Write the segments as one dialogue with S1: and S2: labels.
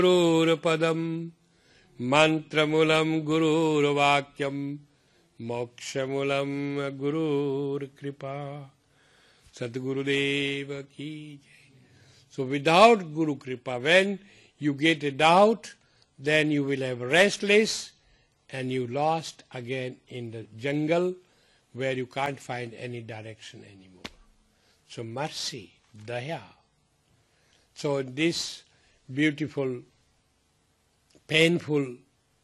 S1: Gururpadam mantramulam gururvakyam mokshamulam gurur kripa. Sadgurudeva ki jai. So without Guru Kripa, when you get a doubt, then you will have restless and you lost again in the jungle where you can't find any direction anymore. So mercy, daya. So in this beautiful, painful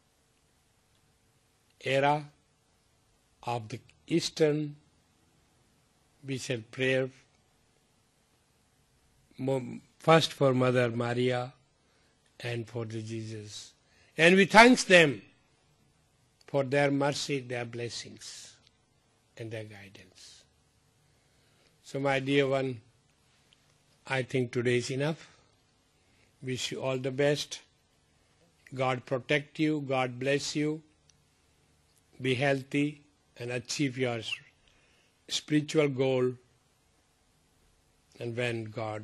S1: era of the Eastern, we said prayer first for Mother Maria and for the Jesus. And we thank them for their mercy, their blessings and their guidance. So my dear one, I think today is enough. Wish you all the best. God protect you, God bless you. Be healthy and achieve your spiritual goal. And when God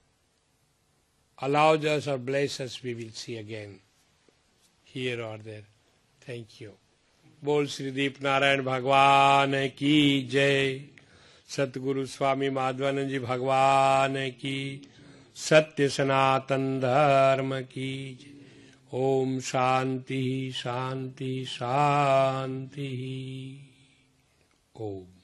S1: allows us or bless us, we will see again, here or there. Thank you. Bol Sri Deep Narayan Bhagwan ki jai. Satguru Swami Madhvanand Ji Bhagwan ki. Satya Sanatan Dharma ki jai. Om Shanti Shanti Shanti. Om.